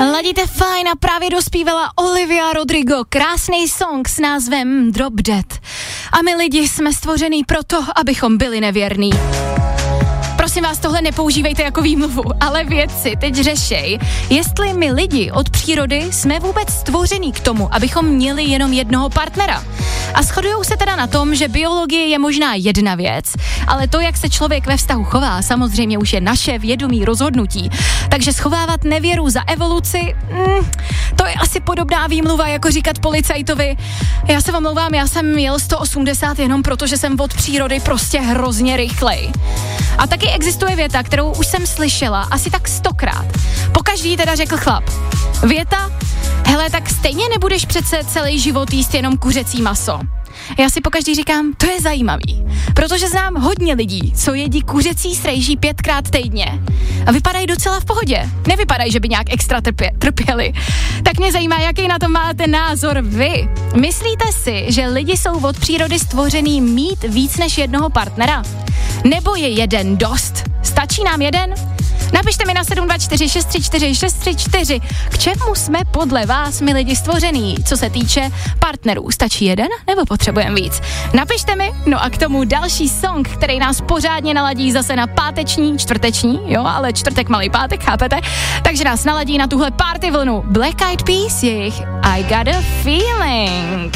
Ladíte fajn a právě dospívala Olivia Rodrigo, krásný song s názvem Drop Dead. A my lidi jsme stvořený proto, abychom byli nevěrní. Prosím vás, tohle nepoužívejte jako výmluvu, ale vědci teď řešej, jestli my lidi od přírody jsme vůbec stvořený k tomu, abychom měli jenom jednoho partnera. A shodujou se teda na tom, že biologie je možná jedna věc, ale to, jak se člověk ve vztahu chová, samozřejmě už je naše vědomí rozhodnutí. Takže schovávat nevěru za evoluci, to je asi podobná výmluva, jako říkat policajtovi: já se omlouvám, já jsem jel 180 jenom proto, že jsem od přírody prostě hrozně rychlej. A taky existuje věta, kterou už jsem slyšela asi tak 100krát. Pokaždý teda řekl chlap. Věta: hele, tak stejně nebudeš přece celý život jíst jenom kuřecí maso. Já si pokaždý říkám, to je zajímavý, protože znám hodně lidí, co jedí kuřecí s rejží 5krát týdně a vypadají docela v pohodě. Nevypadají, že by nějak extra trpěli. Tak mě zajímá, jaký na to máte názor vy. Myslíte si, že lidi jsou od přírody stvořený mít víc než jednoho partnera? Nebo je jeden dost? Stačí nám jeden? Napište mi na 724 634 634, k čemu jsme podle vás, my lidi, stvořený, co se týče partnerů. Stačí jeden nebo potřebujeme víc? Napište mi, no a k tomu další song, který nás pořádně naladí zase na čtvrteční, jo, ale čtvrtek malý pátek, chápete? Takže nás naladí na tuhle party vlnu. Black Eyed Peas, jejich I Got a Feeling.